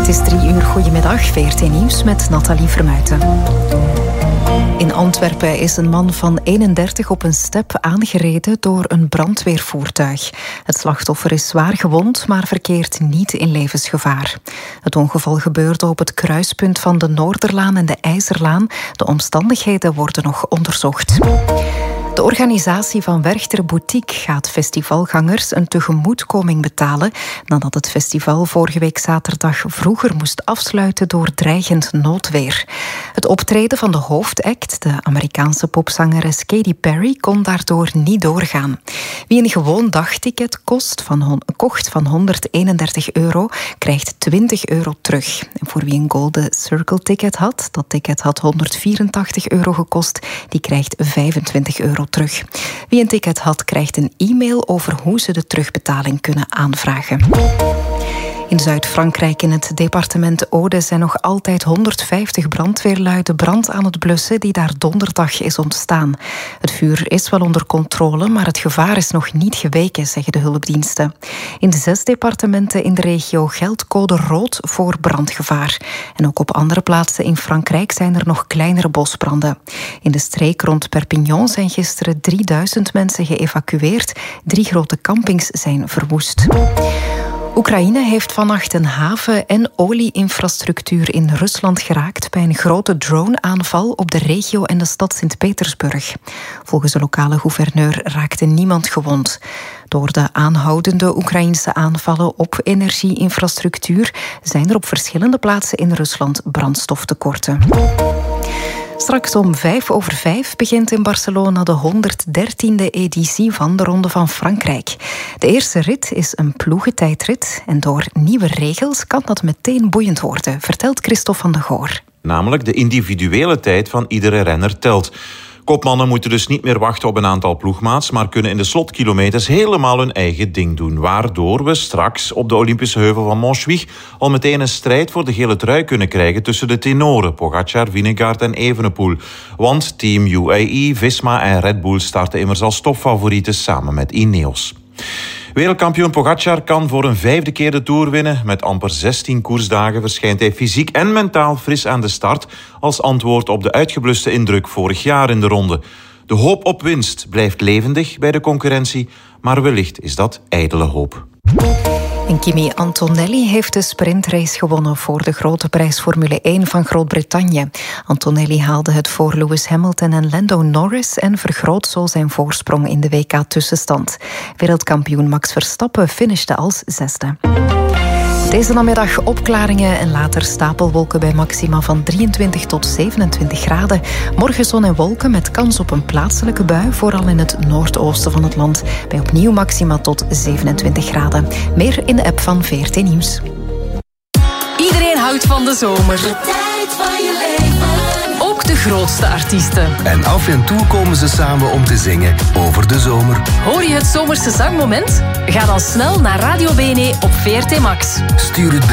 is 3:00. Goedemiddag, VRT Nieuws met Nathalie Vermuijten. In Antwerpen is een man van 31 op een step aangereden door een brandweervoertuig. Het slachtoffer is zwaar gewond, maar verkeert niet in levensgevaar. Het ongeval gebeurde op het kruispunt van de Noorderlaan en de IJzerlaan. De omstandigheden worden nog onderzocht. De organisatie van Werchter Boutique gaat festivalgangers een tegemoetkoming betalen nadat het festival vorige week zaterdag vroeger moest afsluiten door dreigend noodweer. Het optreden van de hoofdact, de Amerikaanse popzangeres Katy Perry, kon daardoor niet doorgaan. Wie een gewoon dagticket kocht van €131, krijgt €20 terug. En voor wie een Golden Circle ticket had, dat ticket had €184 gekost, die krijgt €25 terug. Wie een ticket had, krijgt een e-mail over hoe ze de terugbetaling kunnen aanvragen. In Zuid-Frankrijk, in het departement Aude, zijn nog altijd 150 brandweerlui de brand aan het blussen die daar donderdag is ontstaan. Het vuur is wel onder controle, maar het gevaar is nog niet geweken, zeggen de hulpdiensten. In de 6 departementen in de regio geldt code rood voor brandgevaar. En ook op andere plaatsen in Frankrijk zijn er nog kleinere bosbranden. In de streek rond Perpignan zijn gisteren 3000 mensen geëvacueerd. 3 grote campings zijn verwoest. Oekraïne heeft vannacht een haven- en olie-infrastructuur in Rusland geraakt bij een grote drone-aanval op de regio en de stad Sint-Petersburg. Volgens de lokale gouverneur raakte niemand gewond. Door de aanhoudende Oekraïnse aanvallen op energie-infrastructuur zijn er op verschillende plaatsen in Rusland brandstoftekorten. Straks om 5:05 begint in Barcelona de 113e editie van de Ronde van Frankrijk. De eerste rit is een ploegentijdrit en door nieuwe regels kan dat meteen boeiend worden, vertelt Christophe van de Goor. Namelijk de individuele tijd van iedere renner telt. Kopmannen moeten dus niet meer wachten op een aantal ploegmaats, maar kunnen in de slotkilometers helemaal hun eigen ding doen. Waardoor we straks op de Olympische heuvel van Montjuïc al meteen een strijd voor de gele trui kunnen krijgen tussen de tenoren Pogačar, Vingegaard en Evenepoel. Want team UAE, Visma en Red Bull starten immers als topfavorieten samen met Ineos. Wereldkampioen Pogačar kan voor een 5e keer de Tour winnen. Met amper 16 koersdagen verschijnt hij fysiek en mentaal fris aan de start als antwoord op de uitgebluste indruk vorig jaar in de ronde. De hoop op winst blijft levendig bij de concurrentie, maar wellicht is dat ijdele hoop. En Kimi Antonelli heeft de sprintrace gewonnen voor de grote prijs Formule 1 van Groot-Brittannië. Antonelli haalde het voor Lewis Hamilton en Lando Norris en vergroot zo zijn voorsprong in de WK-tussenstand. Wereldkampioen Max Verstappen finishte als 6e. Deze namiddag opklaringen en later stapelwolken bij maxima van 23 tot 27 graden. Morgen zon en wolken met kans op een plaatselijke bui, vooral in het noordoosten van het land. Bij opnieuw maxima tot 27 graden. Meer in de app van VRT Nieuws. Iedereen houdt van de zomer. De tijd van je leven. Ook de grootste artiesten. En af en toe komen ze samen om te zingen over de zomer. Hoor je het zomerse zangmoment? Ga dan snel naar Radio BNE op VRT Max. Stuur het